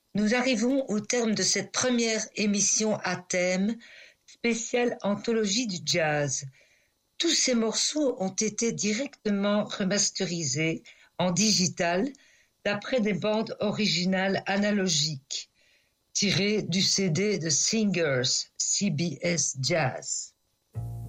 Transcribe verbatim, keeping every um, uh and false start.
Nous arrivons au terme de cette première émission à thème spéciale anthologie du jazz. Tous ces morceaux ont été directement remasterisés en digital d'après des bandes originales analogiques tirées du C D de Singers C B S Jazz.